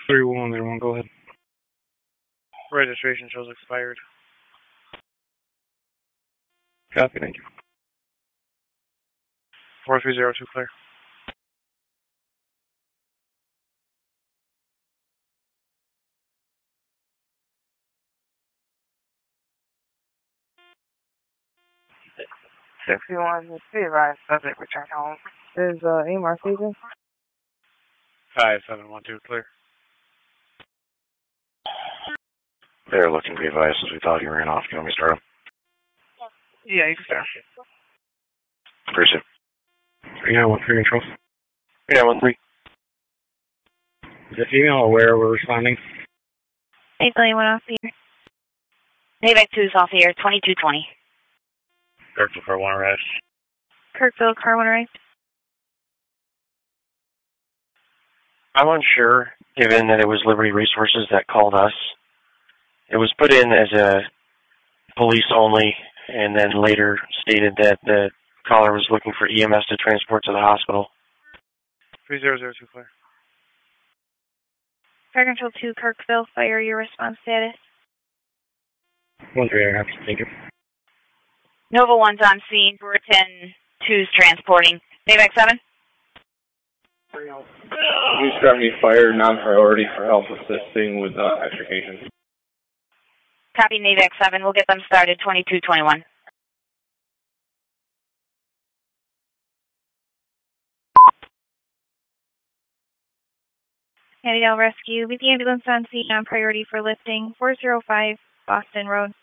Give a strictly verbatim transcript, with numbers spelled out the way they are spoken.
three one, everyone, go ahead. Registration shows expired. Copy, thank you. four three zero two, clear. sixty-one, be advised, subject return home. Is uh, Amar speaking? five seven one two, clear. They're looking to be advised since we thought you ran off. Do you want me to start them? Yeah, you can start. Appreciate it. three nine one three, control. three nine one three. Is the female aware we're responding? eight billion one off the air. Navac two is off the air, twenty-two twenty. Kirkville for one arrest. Kirkville, car one arrived. I'm unsure, given that it was Liberty Resources that called us. It was put in as a police only, and then later stated that the caller was looking for E M S to transport to the hospital. three zero zero two, clear. Fire Control two, Kirkville, fire your response status. one three, I have to thank you. Nova one's on scene, Britain two's transporting. Navac seven? News seventy fire, non-priority for help assisting with uh, extrication. Copy, Navac seven. We'll get them started, twenty-two twenty-one. Abigail Rescue, with the ambulance on scene on priority for lifting, four zero five Boston Road.